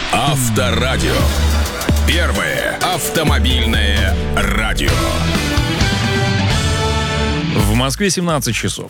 Авторадио. Первое автомобильное радио. В Москве 17 часов.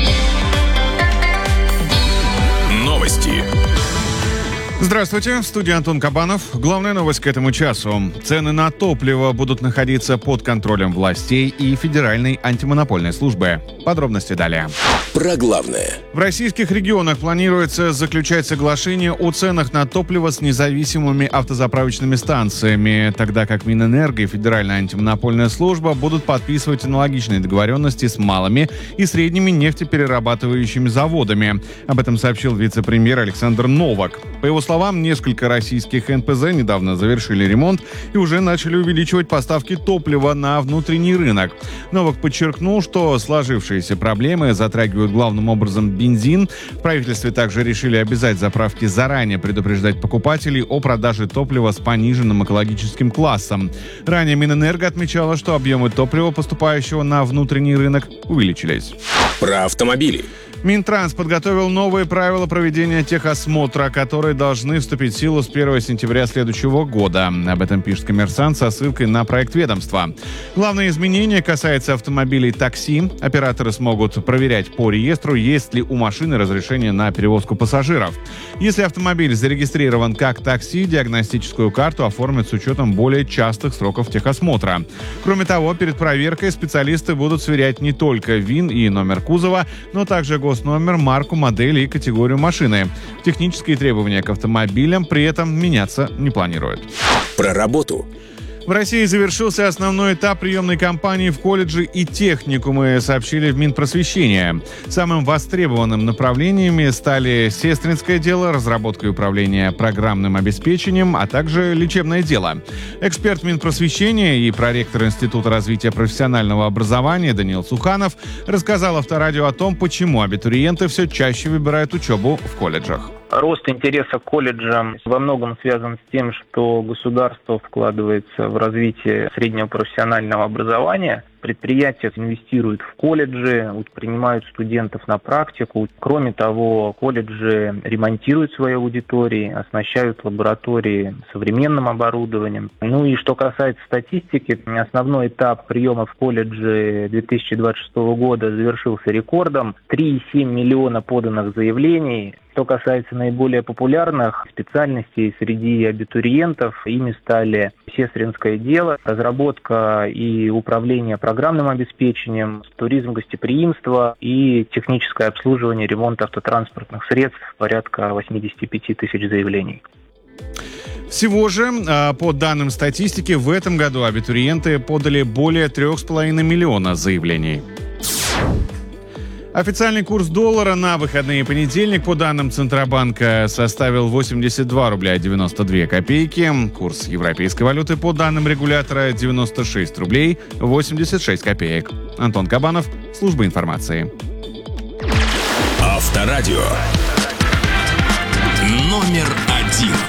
Новости. Здравствуйте, в студии Антон Кабанов. Главная новость к этому часу. Цены на топливо будут находиться под контролем властей и Федеральной антимонопольной службы. Подробности далее. Про главное. В российских регионах планируется заключать соглашение о ценах на топливо с независимыми автозаправочными станциями, тогда как Минэнерго и Федеральная антимонопольная служба будут подписывать аналогичные договоренности с малыми и средними нефтеперерабатывающими заводами. Об этом сообщил вице-премьер Александр Новак. По его словам, несколько российских НПЗ недавно завершили ремонт и уже начали увеличивать поставки топлива на внутренний рынок. Новак подчеркнул, что сложившиеся проблемы затрагивают главным образом бензин. В правительстве также решили обязать заправки заранее предупреждать покупателей о продаже топлива с пониженным экологическим классом. Ранее Минэнерго отмечала, что объемы топлива, поступающего на внутренний рынок, увеличились. Про автомобили. Минтранс подготовил новые правила проведения техосмотра, которые должны вступить в силу с 1 сентября следующего года. Об этом пишет «Коммерсант» со ссылкой на проект ведомства. Главное изменение касается автомобилей такси. Операторы смогут проверять по реестру, есть ли у машины разрешение на перевозку пассажиров. Если автомобиль зарегистрирован как такси, диагностическую карту оформят с учетом более частых сроков техосмотра. Кроме того, перед проверкой специалисты будут сверять не только ВИН и номер кузова, но также госномер, марку, модель и категорию машины. Технические требования к автомобилям при этом меняться не планируют. Про работу. В России завершился основной этап приемной кампании в колледжи и техникумы, сообщили в Минпросвещения. Самым востребованным направлениями стали сестринское дело, разработка и управление программным обеспечением, а также лечебное дело. Эксперт Минпросвещения и проректор Института развития профессионального образования Даниил Суханов рассказал Авторадио о том, почему абитуриенты все чаще выбирают учебу в колледжах. Рост интереса к колледжам во многом связан с тем, что государство вкладывается в развитие среднего профессионального образования. Предприятия инвестируют в колледжи, принимают студентов на практику. Кроме того, колледжи ремонтируют свои аудитории, оснащают лаборатории современным оборудованием. Ну и что касается статистики, основной этап приема в колледжи 2026 года завершился рекордом. 3,7 миллиона поданных заявлений. Что касается наиболее популярных специальностей среди абитуриентов, ими стали сестринское дело, разработка и управление программным обеспечением, туризм, гостеприимство и техническое обслуживание, ремонт автотранспортных средств, порядка 85 тысяч заявлений. Всего же, по данным статистики, в этом году абитуриенты подали более 3,5 миллиона заявлений. Официальный курс доллара на выходные понедельник, по данным Центробанка, составил 82 рубля 92 копейки. Курс европейской валюты, по данным регулятора, 96 рублей 86 копеек. Антон Кабанов, служба информации. Авторадио. Номер 1.